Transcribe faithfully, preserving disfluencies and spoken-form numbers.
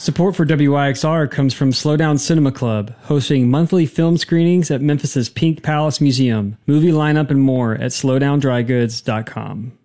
Support for W I X R comes from Slowdown Cinema Club, hosting monthly film screenings at Memphis's Pink Palace Museum. Movie lineup and more at slowdown dry goods dot com.